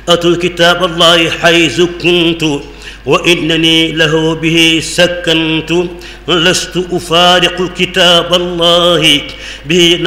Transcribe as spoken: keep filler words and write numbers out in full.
أتل كتاب الله حيث كنت وإنني له به سكنت لست أفارق كتاب الله به